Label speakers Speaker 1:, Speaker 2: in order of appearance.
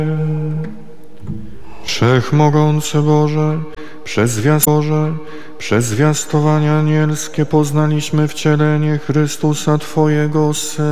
Speaker 1: Wszechmogący Boże, przez zwiastowania anielskie poznaliśmy wcielenie Chrystusa Twojego Syna.